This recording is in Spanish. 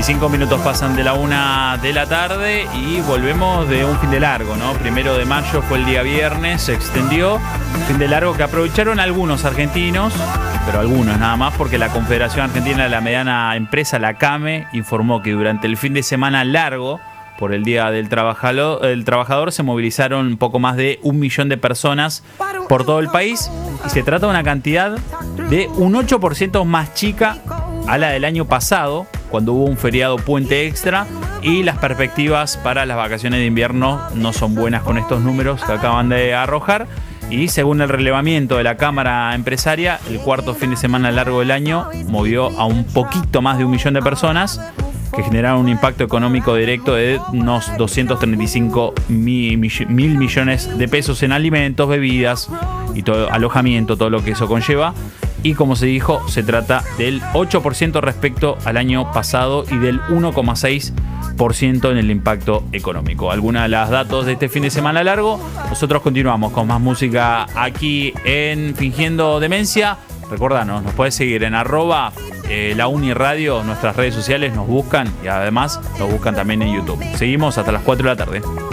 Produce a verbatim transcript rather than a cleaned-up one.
veinticinco minutos pasan de la una de la tarde y volvemos de un fin de largo, ¿no? Primero de mayo fue el día viernes, se extendió. Fin de largo que aprovecharon algunos argentinos, pero algunos nada más, porque la Confederación Argentina de la Mediana Empresa, la CAME, informó que durante el fin de semana largo, por el Día del Trabajador, el Trabajador, se movilizaron un poco más de un millón de personas por todo el país y se trata de una cantidad de un ocho por ciento más chica a la del año pasado, cuando hubo un feriado puente extra, y las perspectivas para las vacaciones de invierno no son buenas con estos números que acaban de arrojar. Y según el relevamiento de la Cámara Empresaria, el cuarto fin de semana largo del año movió a un poquito más de un millón de personas, que generaron un impacto económico directo de unos doscientos treinta y cinco mil millones de pesos en alimentos, bebidas y todo, alojamiento, todo lo que eso conlleva. Y como se dijo, se trata del ocho por ciento respecto al año pasado y del uno coma seis por ciento en el impacto económico. Algunos de los datos de este fin de semana largo. Nosotros continuamos con más música aquí en Fingiendo Demencia. Recordanos, nos puedes seguir en arroba eh, la Uniradio, nuestras redes sociales nos buscan y además nos buscan también en YouTube. Seguimos hasta las cuatro de la tarde.